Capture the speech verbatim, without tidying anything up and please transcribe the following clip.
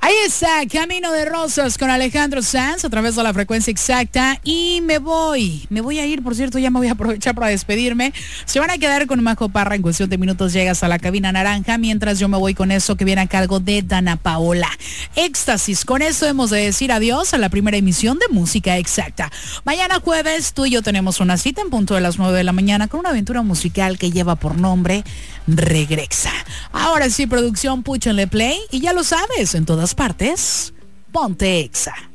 Ahí está, Camino de Rosas con Alejandro Sanz a través de la frecuencia exacta. Y me voy, me voy a ir, por cierto, ya me voy a aprovechar para despedirme. Se van a quedar con Majo Parra, en cuestión de minutos llegas a la cabina naranja, mientras yo me voy con eso que viene a cargo de Dana Paola. Éxtasis, con eso hemos de decir adiós a la primera emisión de Música Exacta. Mañana jueves, tú y yo tenemos una cita en punto de las nueve de la mañana con una aventura musical que lleva por nombre Regresa. Ahora sí, producción, púchenle play y ya lo sabes, en todas partes, ponte Exa.